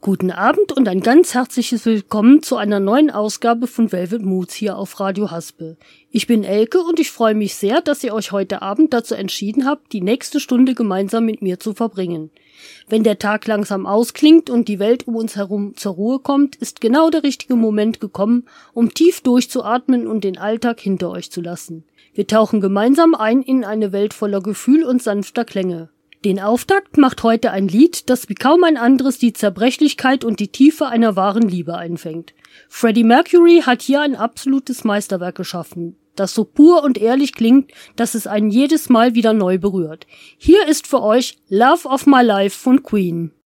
Guten Abend und ein ganz herzliches Willkommen zu einer neuen Ausgabe von Velvet Moods hier auf Radio Haspel. Ich bin Elke und ich freue mich sehr, dass ihr euch heute Abend dazu entschieden habt, die nächste Stunde gemeinsam mit mir zu verbringen. Wenn der Tag langsam ausklingt und die Welt um uns herum zur Ruhe kommt, ist genau der richtige Moment gekommen, um tief durchzuatmen und den Alltag hinter euch zu lassen. Wir tauchen gemeinsam ein in eine Welt voller Gefühl und sanfter Klänge. Den Auftakt macht heute ein Lied, das wie kaum ein anderes die Zerbrechlichkeit und die Tiefe einer wahren Liebe einfängt. Freddie Mercury hat hier ein absolutes Meisterwerk geschaffen, das so pur und ehrlich klingt, dass es einen jedes Mal wieder neu berührt. Hier ist für euch Love of My Life von Queen.